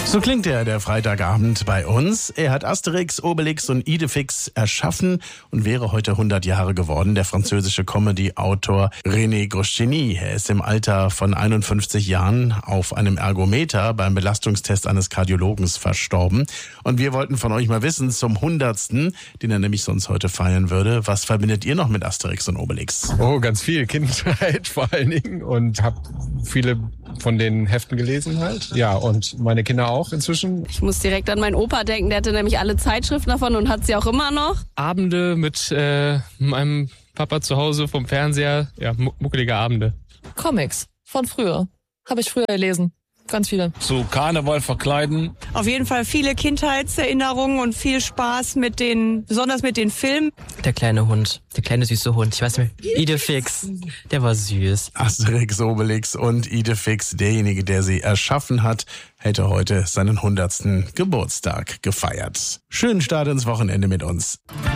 So klingt der Freitagabend bei uns. Er hat Asterix, Obelix und Idefix erschaffen und wäre heute 100 Jahre geworden. Der französische Comedy-Autor René Goscinny. Er ist im Alter von 51 Jahren auf einem Ergometer beim Belastungstest eines Kardiologen verstorben. Und wir wollten von euch mal wissen, zum 100., den er nämlich sonst heute feiern würde, was verbindet ihr noch mit Asterix und Obelix? Oh, ganz viel. Kindheit vor allen Dingen. Und habe viele von den Heften gelesen halt. Ja, und meine Kinder auch inzwischen. Ich muss direkt an meinen Opa denken, der hatte nämlich alle Zeitschriften davon und hat sie auch immer noch. Abende mit meinem Papa zu Hause vom Fernseher, ja, muckelige Abende. Comics von früher. Habe ich früher gelesen. Ganz viele. Zu Karneval verkleiden. Auf jeden Fall viele Kindheitserinnerungen und viel Spaß besonders mit den Filmen. Der kleine Hund, der kleine süße Hund, ich weiß nicht mehr, Idefix, der war süß. Asterix, Obelix und Idefix, derjenige, der sie erschaffen hat, hätte heute seinen 100. Geburtstag gefeiert. Schönen Start ins Wochenende mit uns.